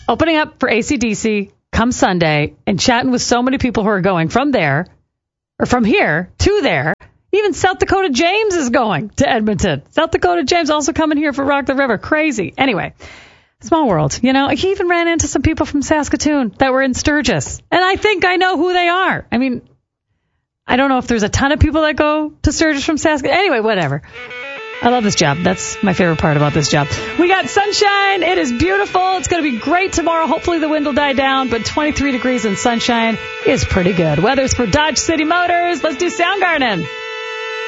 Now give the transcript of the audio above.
opening up for AC/DC come Sunday and chatting with so many people who are going from there, or from here to there. Even South Dakota James is going to Edmonton. South Dakota James also coming here for Rock the River. Crazy. Anyway, small world. You know, he even ran into some people from Saskatoon that were in Sturgis. And I think I know who they are. I mean, I don't know if there's a ton of people that go to Sturgis from Saskatoon. Anyway, whatever. I love this job. That's my favorite part about this job. We got sunshine. It is beautiful. It's going to be great tomorrow. Hopefully the wind will die down, but 23 degrees and sunshine is pretty good. Weather's for Dodge City Motors. Let's do Soundgarden.